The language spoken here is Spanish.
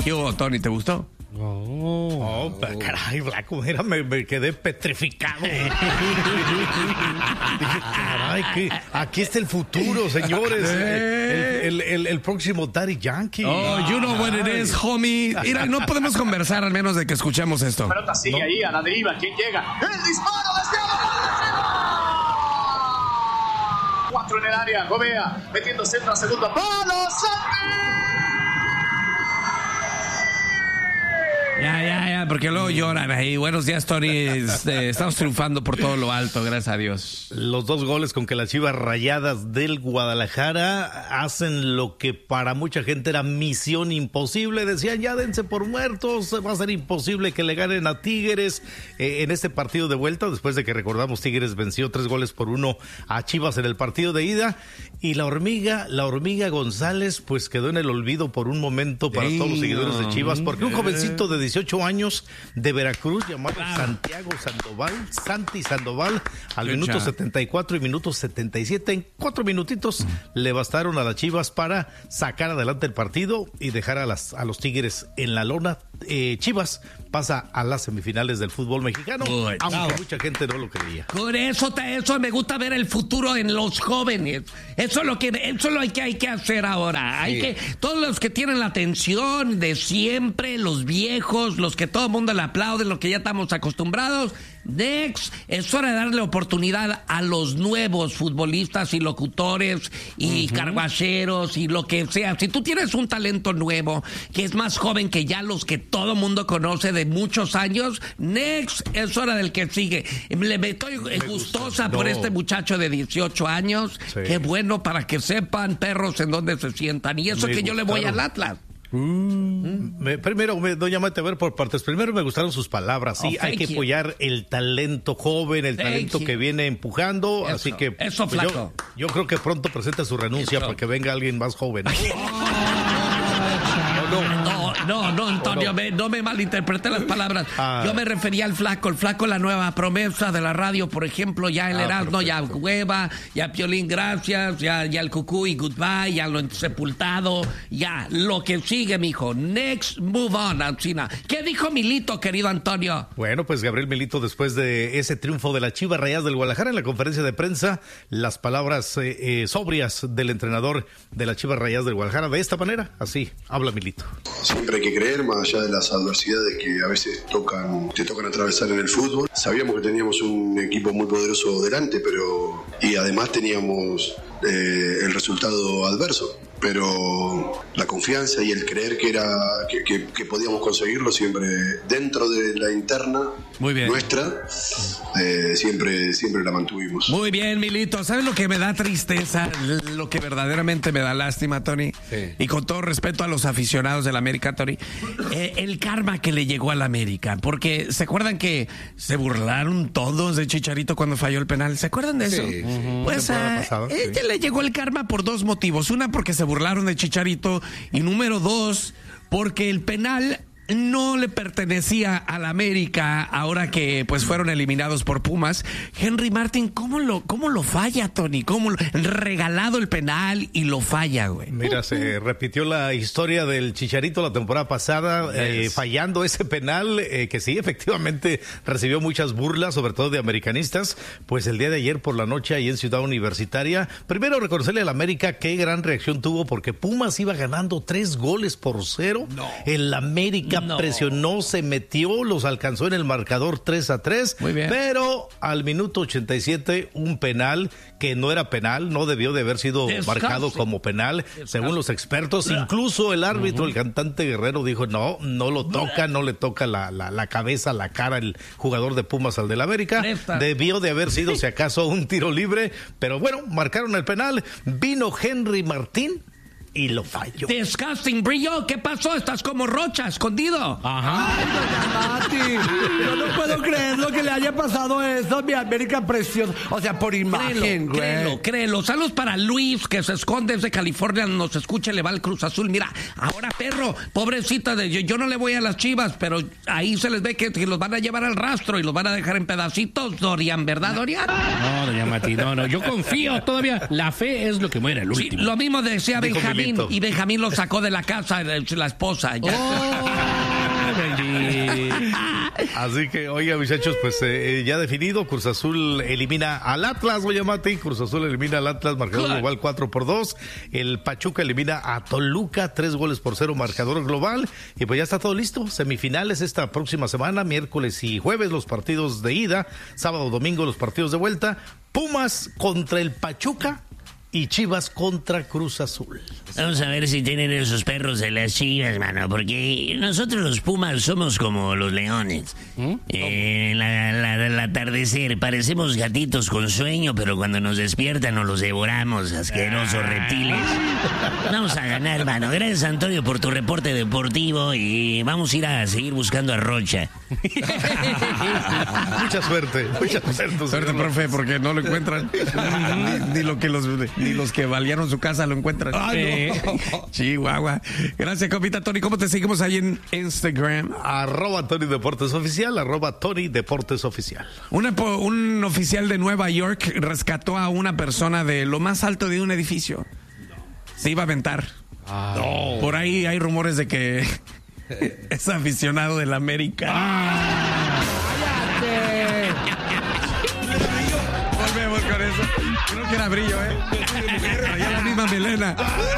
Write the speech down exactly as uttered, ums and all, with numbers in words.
¿Qué hubo, Tony? ¿Te gustó? Oh, oh, pero caray, Blanco, mira, me, me quedé petrificado. Dije, caray, que aquí está el futuro, señores. El, el, el, el próximo Daddy Yankee. Oh, you know what it is, homie. Mira, no podemos conversar al menos de que escuchemos esto. La pelota sigue no. ahí a la deriva. ¿Quién llega? ¡El disparo deseado por Chivas! Cuatro en el área. Gobea metiendo centro a segundo palo. ¡Santi! Ya, ya, ya, porque luego lloran ahí. Buenos días, Tony. Este, estamos triunfando por todo lo alto, gracias a Dios. Los dos goles con que las Chivas Rayadas del Guadalajara hacen lo que para mucha gente era misión imposible. Decían, ya dense por muertos, va a ser imposible que le ganen a Tigres eh, en este partido de vuelta, después de que recordamos Tigres venció tres goles por uno a Chivas en el partido de ida. Y la hormiga, la hormiga González, pues quedó en el olvido por un momento para todos los seguidores de Chivas, porque un jovencito de dieciocho años de Veracruz llamado Santiago Sandoval, Santi Sandoval, al minuto setenta y cuatro y minuto setenta y siete, en cuatro minutitos le bastaron a las Chivas para sacar adelante el partido y dejar a, las, a los Tigres en la lona. Eh, Chivas pasa a las semifinales del fútbol mexicano, Uy, aunque no. mucha gente no lo creía. Por eso, te, eso me gusta ver el futuro en los jóvenes. Eso es lo que, eso es lo que hay que hacer ahora. Hay sí. que, todos los que tienen la atención de siempre, los viejos, los que todo el mundo le aplaude, los que ya estamos acostumbrados. Next, es hora de darle oportunidad a los nuevos futbolistas y locutores y uh-huh. carguacheros y lo que sea. Si tú tienes un talento nuevo que es más joven que ya los que todo el mundo conoce de muchos años, next, es hora del que sigue. Le me estoy me gustosa no. por este muchacho de dieciocho años. Sí. Qué bueno para que sepan, perros, en dónde se sientan. Y eso me que gustaron. Yo le voy al Atlas. Mm. Me, primero, me, doña Mate, a ver por partes. Primero me gustaron sus palabras. Sí, oh, hay que you. apoyar el talento joven, el thank talento you. que viene empujando. Eso, así que eso, pues, flaco. Yo, yo creo que pronto presenta su renuncia eso. para que venga alguien más joven. No, no, no, no, Antonio, no, no. Me, no me malinterpreté las palabras. Ah. Yo me refería al flaco, el flaco, la nueva promesa de la radio, por ejemplo, ya el ah, Erasmo, ya Hueva, ya Piolín, gracias, ya, ya el Cucuy, goodbye, ya lo sepultado, ya lo que sigue, mijo. Next, move on, Alcina. ¿Qué dijo Milito, querido Antonio? Bueno, pues Gabriel Milito, después de ese triunfo de las Chivas Rayadas del Guadalajara en la conferencia de prensa, las palabras eh, eh, sobrias del entrenador de las Chivas Rayadas del Guadalajara, de esta manera, así habla Milito. Siempre hay que creer, más allá de las adversidades que a veces tocan, te tocan atravesar en el fútbol. Sabíamos que teníamos un equipo muy poderoso delante, pero y además teníamos eh, el resultado adverso. Pero la confianza y el creer que era que, que, que podíamos conseguirlo siempre dentro de la interna Muy bien. nuestra, eh, siempre, siempre la mantuvimos. Muy bien, Milito. ¿Sabes lo que me da tristeza? Lo que verdaderamente me da lástima, Tony. Sí. Y con todo respeto a los aficionados del América, Tony. Eh, el karma que le llegó al América. Porque, ¿se acuerdan que se burlaron todos de Chicharito cuando falló el penal? ¿Se acuerdan de eso? Sí, sí. Pues a ella sí. le llegó el karma por dos motivos. Una, porque se burlaron de Chicharito, y número dos, porque el penal no le pertenecía a la América ahora que pues fueron eliminados por Pumas. Henry Martin, ¿cómo lo, cómo lo falla, Tony? ¿Cómo lo, regalado el penal y lo falla, güey? Mira, se repitió la historia del Chicharito la temporada pasada, yes. eh, fallando ese penal, eh, que sí, efectivamente recibió muchas burlas, sobre todo de americanistas. Pues el día de ayer por la noche ahí en Ciudad Universitaria, primero reconocerle al América qué gran reacción tuvo, porque Pumas iba ganando tres goles por cero. No. El América No. presionó, se metió, los alcanzó en el marcador tres a tres. Muy bien. Pero al minuto ochenta y siete, un penal que no era penal, no debió de haber sido Descanse. marcado como penal, Descanse. según los expertos. Incluso el árbitro, uh-huh. el cantante Guerrero, dijo no, no lo toca, no le toca la, la, la cabeza, la cara, el jugador de Pumas al del América. Presta. Debió de haber sido, si acaso, un tiro libre. Pero bueno, marcaron el penal. Vino Henry Martín y lo falló. Disgusting, Brillo. ¿Qué pasó? Estás como Rocha, escondido. Ajá. Ay, doña Mati, yo no puedo creer lo que le haya pasado a eso. Mi América preciosa. O sea, por imagen, créelo, güey. Créelo, créelo. Saludos para Luis, que se esconde desde California, nos escucha, le va al Cruz Azul. Mira, ahora, perro, pobrecita de yo, yo no le voy a las Chivas, pero ahí se les ve que, que los van a llevar al rastro y los van a dejar en pedacitos, Dorian, ¿verdad, Dorian? No, doña Mati, no, no. Yo confío todavía. La fe es lo que muere el último. Sí, lo mismo decía Benjamín Benjamín, Benito. y Benjamín lo sacó de la casa, la esposa. Ya. Oh, Así que, oiga, muchachos, pues eh, ya definido, Cruz Azul elimina al Atlas, oye, Mati, Cruz Azul elimina al Atlas, marcador global cuatro por dos, el Pachuca elimina a Toluca, tres goles por cero, marcador global, y pues ya está todo listo, semifinales esta próxima semana, miércoles y jueves los partidos de ida, sábado, domingo los partidos de vuelta, Pumas contra el Pachuca y Chivas contra Cruz Azul. Vamos a ver si tienen esos perros de las Chivas, mano, porque nosotros los Pumas somos como los leones. ¿Mm? Eh, la, la, la, el atardecer, parecemos gatitos con sueño, pero cuando nos despiertan nos los devoramos, asquerosos reptiles. Vamos a ganar, mano. Gracias, Antonio, por tu reporte deportivo y vamos a ir a seguir buscando a Rocha. Mucha suerte, mucha suerte. Suerte, profe, porque no lo encuentran. ni, ni, lo que los, ni los que balearon su casa lo encuentran. Ay, no. Chihuahua. Gracias, compita Tony. ¿Cómo te seguimos ahí en Instagram? Arroba Tony Deportes Oficial, arroba Tony Deportes Oficial. Una, un oficial de Nueva York rescató a una persona de lo más alto de un edificio. Se iba a aventar. Ah. No. Por ahí hay rumores de que es aficionado del América. Ah. Volvemos con eso. Creo que era brillo, ¿eh? Traía la misma melena.